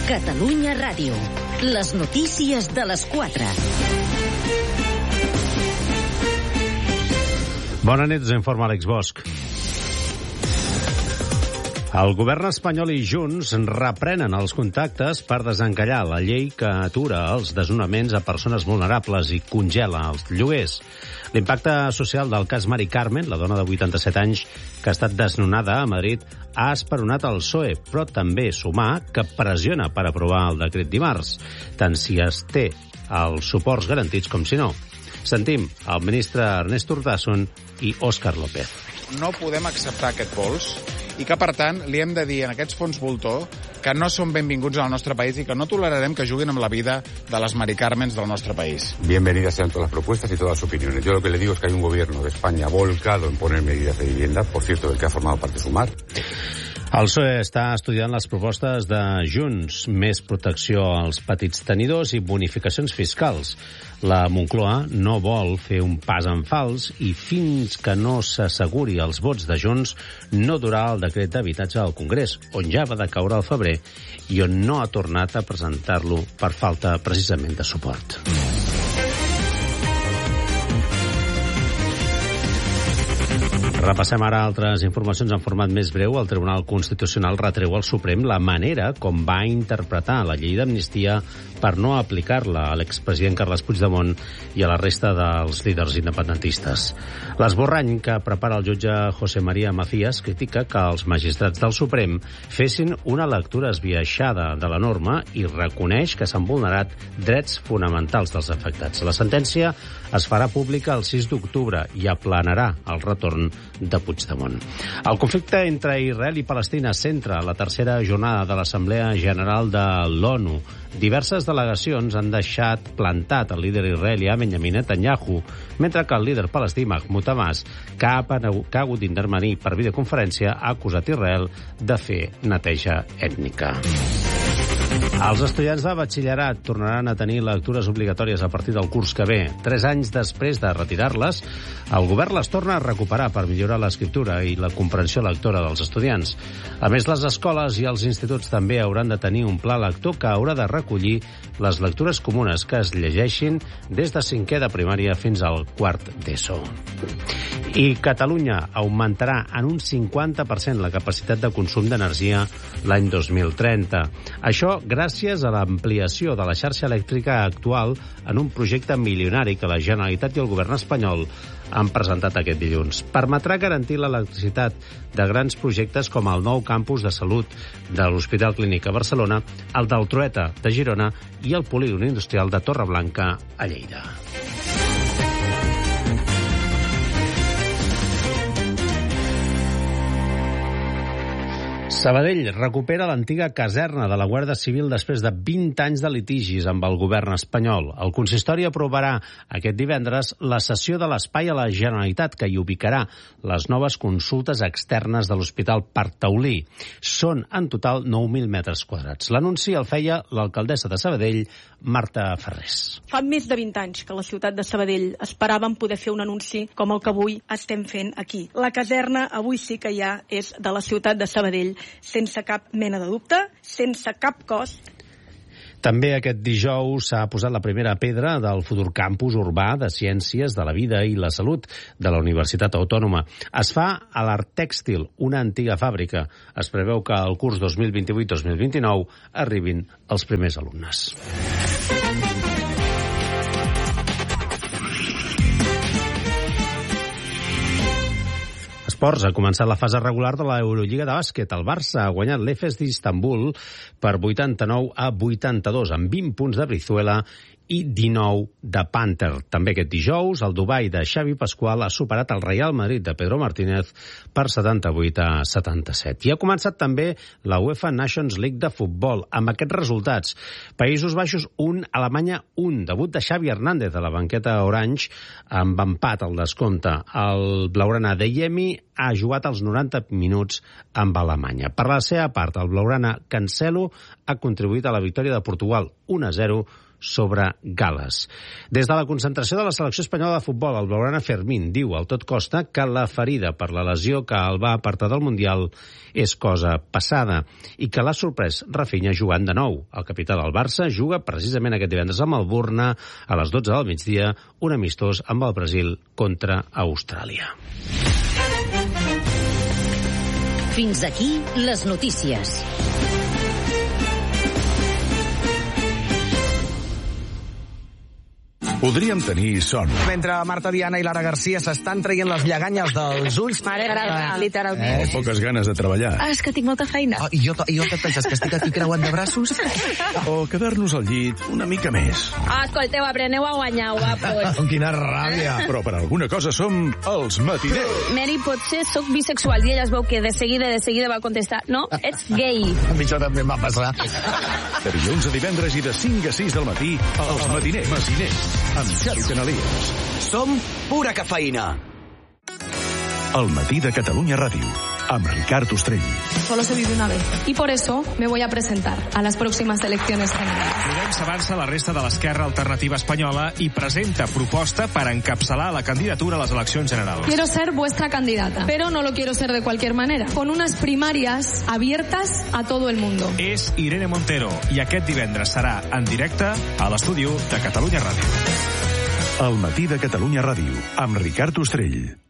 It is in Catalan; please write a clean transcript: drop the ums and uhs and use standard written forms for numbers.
Catalunya Ràdio. Les notícies de les 4. Bona nit, us informa Àlex Bosch. El govern espanyol i Junts reprenen els contactes per desencallar la llei que atura els desnonaments a persones vulnerables i congela els lloguers. L'impacte social del cas Mari Carmen, la dona de 87 anys que ha estat desnonada a Madrid, ha esperonat el PSOE, però també sumar que pressiona per aprovar el decret dimarts, tant si es té els suports garantits com si no. Sentim el ministre Ernest Urtasun i Òscar López. No podem acceptar aquest pols i que, per tant, li hem de dir en aquests fons voltor que no són benvinguts al nostre país i que no tolerarem que juguin amb la vida de les Mari Carmens del nostre país. Bienvenidas sean todas las propuestas y todas las opiniones. Yo lo que le digo es que hay un gobierno de España volcado en poner medidas de vivienda, por cierto, del que ha formado parte Sumar. El PSOE està estudiant les propostes de Junts, més protecció als petits tenidors i bonificacions fiscals. La Moncloa no vol fer un pas en fals i fins que no s'asseguri els vots de Junts no durà el decret d'habitatge al Congrés, on ja va decaure al febrer i on no ha tornat a presentar-lo per falta precisament de suport. Repassem ara altres informacions en format més breu. El Tribunal Constitucional retreu al Suprem la manera com va interpretar la llei d'amnistia per no aplicar-la a l'expresident Carles Puigdemont i a la resta dels líders independentistes. L'esborrany que prepara el jutge José María Macías critica que els magistrats del Suprem fessin una lectura esbiaixada de la norma i reconeix que s'han vulnerat drets fonamentals dels afectats. La sentència es farà pública el 6 d'octubre i aplanarà el retorn de Puigdemont. El conflicte entre Israel i Palestina centra la tercera jornada de l'Assemblea General de l'ONU. Diverses delegacions han deixat plantat el líder israelià Benjamin Netanyahu, mentre que el líder palestí Mahmoud Abbas, que ha hagut d'intervenir per videoconferència, ha acusat Israel de fer neteja ètnica. Els estudiants de batxillerat tornaran a tenir lectures obligatòries a partir del curs que ve. 3 anys després de retirar-les, el govern les torna a recuperar per millorar l'escriptura i la comprensió lectora dels estudiants. A més, les escoles i els instituts també hauran de tenir un pla lector que haurà de recollir les lectures comunes que es llegeixin des de 5è de primària fins al 4 d'ESO. I Catalunya augmentarà en un 50% la capacitat de consum d'energia l'any 2030. Això gràcies a l'ampliació de la xarxa elèctrica actual en un projecte milionari que la Generalitat i el govern espanyol han presentat aquest dilluns. Permetrà garantir l'electricitat de grans projectes com el nou campus de salut de l'Hospital Clínic a Barcelona, el del Trueta de Girona i el polígon industrial de Torreblanca a Lleida. Sabadell recupera l'antiga caserna de la Guàrdia Civil després de 20 anys de litigis amb el govern espanyol. El consistori aprovarà aquest divendres la cessió de l'espai a la Generalitat, que hi ubicarà les noves consultes externes de l'Hospital Parc Taulí. Són en total 9.000 metres quadrats. L'anunci el feia l'alcaldessa de Sabadell, Marta Ferrés. Fa més de 20 anys que la ciutat de Sabadell esperàvem poder fer un anunci com el que avui estem fent aquí. La caserna avui sí que ja és de la ciutat de Sabadell, sense cap mena de dubte, sense cap cost. També aquest dijous s'ha posat la primera pedra del futur campus urbà de Ciències de la Vida i la Salut de la Universitat Autònoma. Es fa a l'Art Tèxtil, una antiga fàbrica. Es preveu que al curs 2028-2029 arribin els primers alumnes. Esports, ha començat la fase regular de l'Eurolliga de bàsquet. El Barça ha guanyat l'Efes d'Istanbul per 89-82, amb 20 punts de Brizuela i 19 de Panther. També aquest dijous, el Dubai de Xavi Pasqual ha superat el Real Madrid de Pedro Martínez per 78-77. I ha començat també la UEFA Nations League de futbol, amb aquests resultats. Països Baixos 1, Alemanya 1. Debut de Xavi Hernández a la banqueta Orange, amb empat al descompte. El blaugrana Deyemi ha jugat els 90 minuts amb Alemanya. Per la seva part, el blaugrana Cancelo ha contribuït a la victòria de Portugal 1-0 sobre Gal·les. Des de la concentració de la selecció espanyola de futbol, el blaugrana Fermín diu al tot costa que la ferida per la lesió que el va apartar del Mundial és cosa passada i que l'ha sorprès Rafinha jugant de nou. El capità del Barça juga precisament aquest divendres a Melbourne a les 12 del migdia, un amistós amb el Brasil contra Austràlia. Fins aquí les notícies. Podríem tenir son. Mentre Marta Diana i Lara Garcia s'estan traient les lleganyes dels ulls... Literalment. Poques ganes de treballar. És que tinc molta feina. I jo què et penses, que estic aquí creuant de braços? O quedar-nos al llit una mica més. Escolteu, apreneu a guanyar, guapos. Quina ràbia. Però per alguna cosa som els matiners. Mary, potser sóc bisexual i ella es veu que de seguida va contestar no, ets gay. A mi això també em va passar. De dilluns a divendres i de 5 a 6 del matí, els matiners. Amb Xavi Canalies. Som pura cafeïna. El matí de Catalunya Ràdio, amb Ricard Ostrell. Solo se vive una vez. Y por eso me voy a presentar a las próximas elecciones generales. Podem s'avança la resta de l'Esquerra Alternativa Espanyola i presenta proposta per encapçalar la candidatura a les eleccions generals. Quiero ser vuestra candidata, pero no lo quiero ser de cualquier manera. Con unas primarias abiertas a todo el mundo. És Irene Montero i aquest divendres serà en directe a l'estudi de Catalunya Ràdio. El matí de Catalunya Ràdio, amb Ricard Ostrell.